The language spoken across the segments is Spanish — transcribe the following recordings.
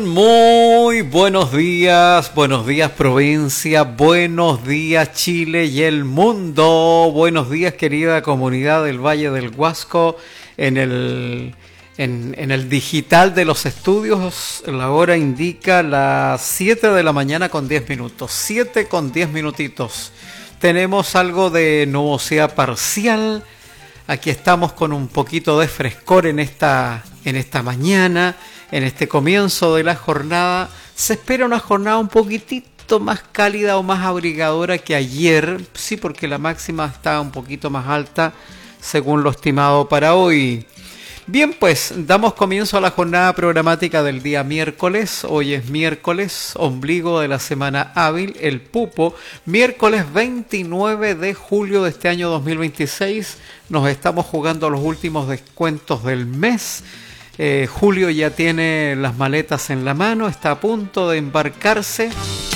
Muy buenos días provincia, buenos días Chile y el mundo, buenos días querida comunidad del Valle del Huasco, en el digital de los estudios. La hora indica las 7 de la mañana con 10 minutos, 7 con 10 minutitos. Tenemos algo de nubosidad parcial, aquí estamos con un poquito de frescor en esta mañana. En este comienzo de la jornada se espera una jornada un poquitito más cálida o más abrigadora que ayer, sí, porque la máxima está un poquito más alta según lo estimado para hoy. Bien, pues damos comienzo a la jornada programática del día miércoles. Hoy es miércoles, ombligo de la semana hábil, el pupo, miércoles 29 de julio de este año 2026. Nos estamos jugando los últimos descuentos del mes. Julio ya tiene las maletas en la mano, está a punto de embarcarse.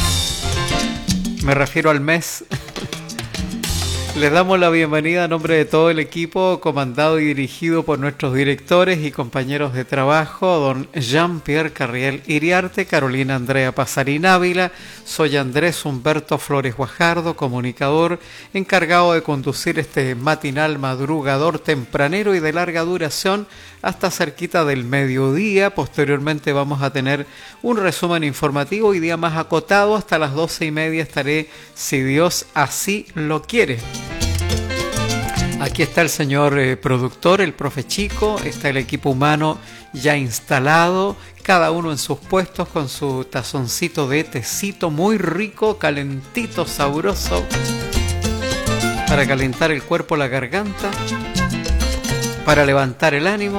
Me refiero al mes. Les damos la bienvenida a nombre de todo el equipo, comandado y dirigido por nuestros directores y compañeros de trabajo, don Jean-Pierre Carriel Iriarte, Carolina Andrea Pasarín Ávila. Soy Andrés Humberto Flores Guajardo, comunicador, encargado de conducir este matinal madrugador tempranero y de larga duración hasta cerquita del mediodía. Posteriormente vamos a tener un resumen informativo y día más acotado. Hasta las 12:30 estaré, si Dios así lo quiere. Aquí está el señor productor, el profe Chico, está el equipo humano ya instalado, cada uno en sus puestos con su tazoncito de tecito muy rico, calentito, sabroso, para calentar el cuerpo, la garganta, para levantar el ánimo.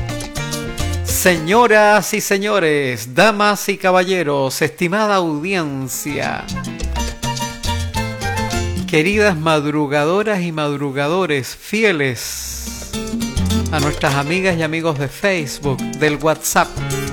Señoras y señores, damas y caballeros, estimada audiencia, queridas madrugadoras y madrugadores fieles a nuestras amigas y amigos de Facebook, del WhatsApp.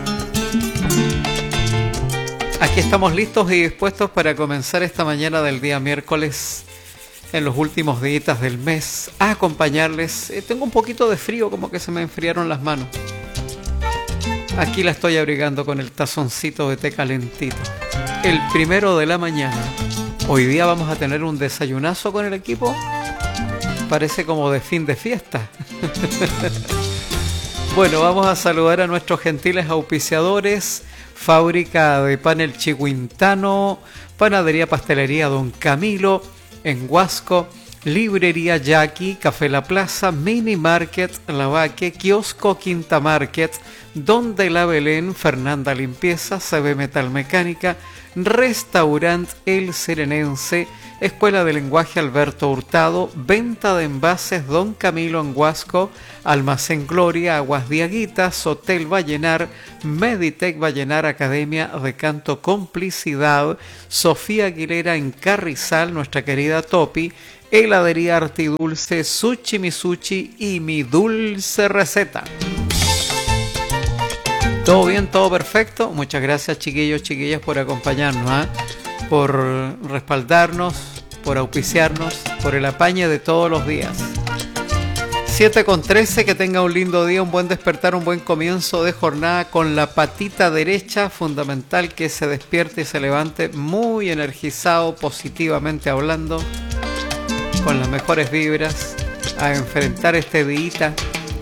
Aquí estamos listos y dispuestos para comenzar esta mañana del día miércoles, en los últimos días del mes, a acompañarles. Tengo un poquito de frío, como que se me enfriaron las manos. Aquí la estoy abrigando con el tazoncito de té calentito. El primero de la mañana. Hoy día vamos a tener un desayunazo con el equipo. Parece como de fin de fiesta. Bueno, vamos a saludar a nuestros gentiles auspiciadores. Fábrica de pan El Chihuintano, Panadería Pastelería Don Camilo en Huasco, Librería Jackie, Café La Plaza, Mini Market La Vaque, Kiosco Quinta Market, Donde la Belén, Fernanda Limpieza, CB Metal Mecánica, Restaurant El Serenense, Escuela de Lenguaje Alberto Hurtado, Venta de Envases Don Camilo en Huasco, Almacén Gloria, Aguas Diaguitas, Hotel Vallenar, Meditec Vallenar, Academia de Canto Complicidad, Sofía Aguilera en Carrizal, nuestra querida Topi, Heladería Artidulce, Sushi Misuchi y Mi Dulce Receta. ¿Todo bien? ¿Todo perfecto? Muchas gracias, chiquillos, chiquillas, por acompañarnos, por respaldarnos, por auspiciarnos, por el apañe de todos los días. 7:13, que tenga un lindo día, un buen despertar, un buen comienzo de jornada con la patita derecha, fundamental que se despierte y se levante muy energizado, positivamente hablando, con las mejores vibras, a enfrentar este día.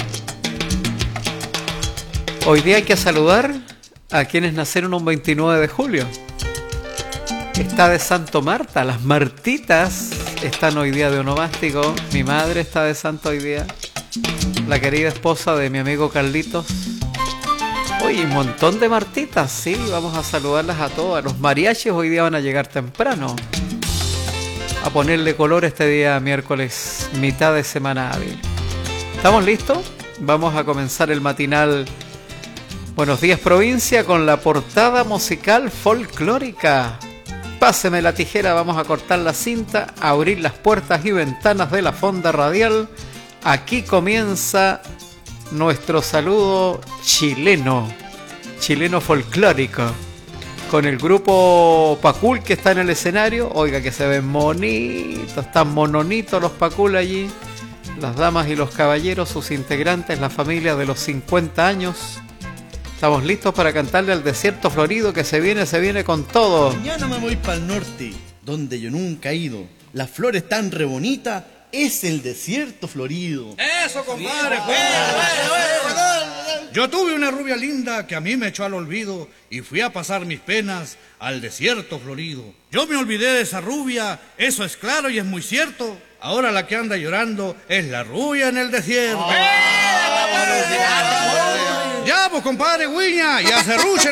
Hoy día hay que saludar a quienes nacieron un 29 de julio. Está de Santo Marta, las Martitas están hoy día de onomástico. Mi madre está de santo hoy día, la querida esposa de mi amigo Carlitos. Oye, un montón de Martitas, sí, vamos a saludarlas a todas. Los mariachis hoy día van a llegar temprano a ponerle color este día miércoles, mitad de semana hábil. ¿Estamos listos? Vamos a comenzar el matinal Buenos Días Provincia con la portada musical folclórica. Páseme la tijera, vamos a cortar la cinta, a abrir las puertas y ventanas de la fonda radial. Aquí comienza nuestro saludo chileno folclórico, con el grupo Pacul que está en el escenario. Oiga, que se ven bonitos, están mononitos los Pacul allí. Las damas y los caballeros, sus integrantes, la familia de los 50 años. Estamos listos para cantarle al desierto florido que se viene con todo. Mañana me voy para el norte, donde yo nunca he ido. Las flores tan re bonitas, es el desierto florido. Eso, compadre. Yo tuve una rubia linda que a mí me echó al olvido y fui a pasar mis penas al desierto florido. Yo me olvidé de esa rubia, eso es claro y es muy cierto. Ahora la que anda llorando es la rubia en el desierto. Ya, pues, compadre Guiña, y a serruche.